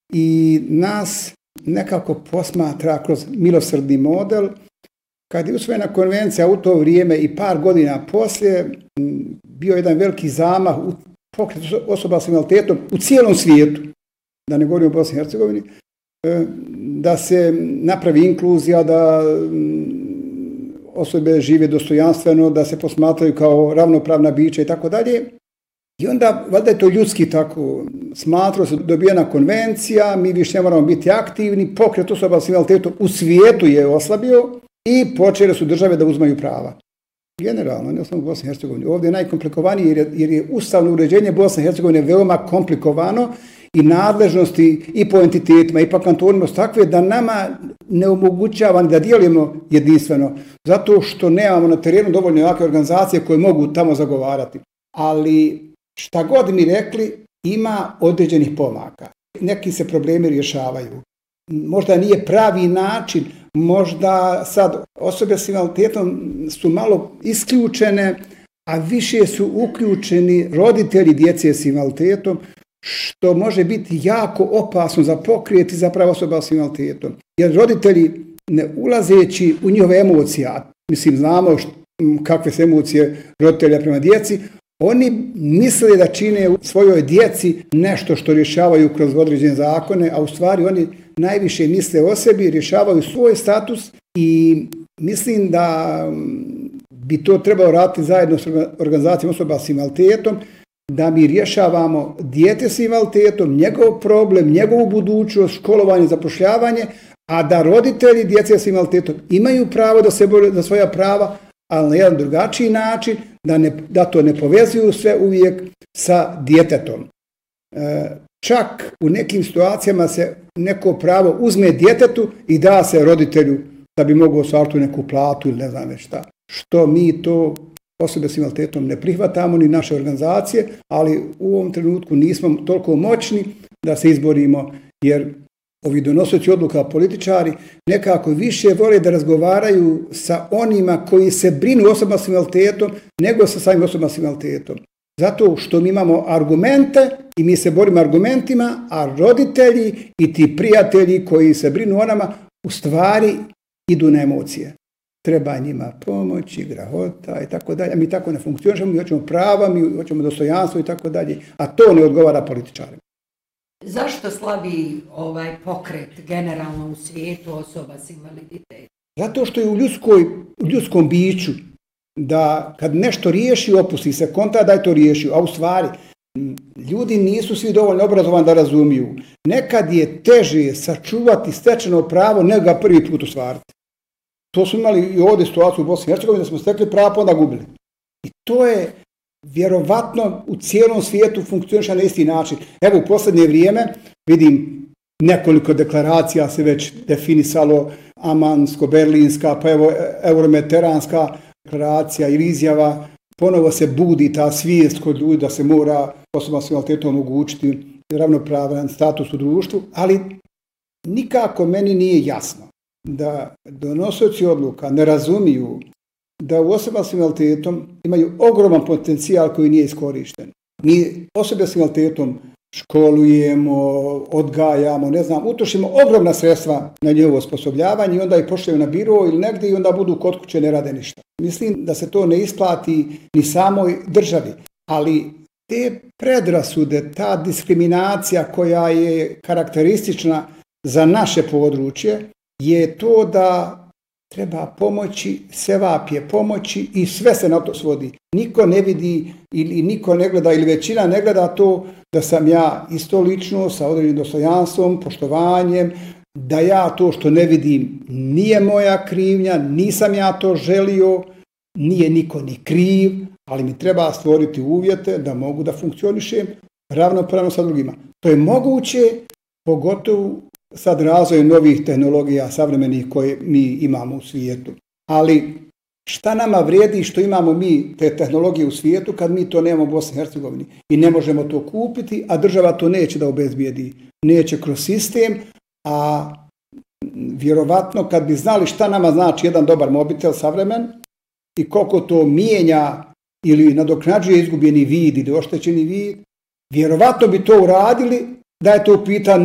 i nas nekako posmatra kroz milosrdni model. Kad je usvojena konvencija u to vrijeme i par godina poslije, bio jedan veliki zamah u pokretu osoba s invaliditetom u cijelom svijetu, da ne govorim o Bosni i Hercegovini, da se napravi inkluzija, da osobe žive dostojanstveno, da se posmatraju kao ravnopravna bića i tako dalje. I onda, valjda je to ljudski tako, smatrao se dobijena konvencija, mi više ne moramo biti aktivni, pokret osoba s invaliditetom u svijetu je oslabio i počele su države da uzmaju prava. Generalno, ne samo u Bosni i Hercegovini. Ovdje je najkomplikovanije jer je ustavno uređenje Bosne i Hercegovine veoma komplikovano i nadležnosti i po entitetima i po kantonima su takve da nama ne omogućava da djelujemo jedinstveno, zato što nemamo na terenu dovoljno jake organizacije koje mogu tamo zagovarati. Ali šta god mi rekli, ima određenih pomaka. Neki se problemi rješavaju. Možda nije pravi način, možda sad osobe s invaliditetom su malo isključene, a više su uključeni roditelji djece s invaliditetom, što može biti jako opasno za pokret i za pravo osoba s invaliditetom. Jer roditelji, ne ulazeći u njihove emocije, mislim znamo kakve su emocije roditelja prema djeci, oni misle da čine u svojoj djeci nešto što rješavaju kroz određene zakone, a u stvari oni najviše misle o sebi, rješavaju svoj status i mislim da bi to trebalo raditi zajedno s organizacijom osoba s invaliditetom, da mi rješavamo dijete s invaliditetom, njegov problem, njegovu budućnost, školovanje, zapošljavanje, a da roditelji djece s invaliditetom imaju pravo da se bore za svoja prava, ali na jedan drugačiji način, da to ne povezuju sve uvijek sa djetetom. Čak u nekim situacijama se neko pravo uzme djetetu i da se roditelju da bi mogao ostvariti neku platu ili ne znam već šta. Što mi to osobe s invaliditetom ne prihvatamo, ni naše organizacije, ali u ovom trenutku nismo toliko moćni da se izborimo, jer ovi donosioci odluka političari nekako više vole da razgovaraju sa onima koji se brinu osobama s invaliditetom nego sa samim osobama s invaliditetom. Zato što mi imamo argumente i mi se borimo argumentima, a roditelji i ti prijatelji koji se brinu o nama u stvari idu na emocije. Treba njima pomoći, grahota i tako dalje. Mi tako ne funkcionišemo, mi hoćemo prava, mi hoćemo dostojanstvo i tako dalje, a to ne odgovara političarima. Zašto slabi pokret generalno u svijetu osoba s invaliditetom? Zato što je u ljudskom biću da kad nešto riješi, opusti se, konta da je to riješio, a u stvari ljudi nisu svi dovoljno obrazovani da razumiju. Nekad je teže sačuvati stečeno pravo nego ga prvi put ostvariti. To smo imali i ovdje situaciju u Bosni i Hercegovini da smo stekli pravo pa onda gubili. I to je vjerovatno u cijelom svijetu funkcioniše na isti način. Evo u posljednje vrijeme vidim nekoliko deklaracija se već definisalo, amansko-berlinska, pa evo euromediteranska deklaracija ili izjava, ponovo se budi ta svijest kod ljudi da se mora osoba s invaliditetom omogućiti ravnopravan status u društvu, ali nikako meni nije jasno da donosioci odluka ne razumiju da u osoba s invaliditetom imaju ogroman potencijal koji nije iskorišten. Mi osobe s invaliditetom školujemo, odgajamo, utrošimo ogromna sredstva na njihovo osposobljavanje i onda ih pošljaju na biro ili negdje i onda budu kod kuće, ne rade ništa. Mislim da se to ne isplati ni samoj državi, ali te predrasude, ta diskriminacija koja je karakteristična za naše područje je to da treba pomoći, sevap je pomoći i sve se na to svodi. Niko ne vidi ili niko ne gleda ili većina ne gleda to da sam ja isto lično sa određenim dostojanstvom, poštovanjem, da ja to što ne vidim nije moja krivnja, nisam ja to želio, nije niko ni kriv, ali mi treba stvoriti uvjete da mogu da funkcionišem ravnopravno sa drugima. To je moguće, pogotovo sad razvojem novih tehnologija savremenih koje mi imamo u svijetu. Ali šta nama vrijedi što imamo mi te tehnologije u svijetu kad mi to nemamo u Bosni i Hercegovini i ne možemo to kupiti, a država to neće da obezbijedi. Neće kroz sistem, a vjerovatno kad bi znali šta nama znači jedan dobar mobitel savremen i koliko to mijenja ili nadoknađuje izgubljeni vid ili oštećeni vid, vjerovatno bi to uradili da je to u pitanju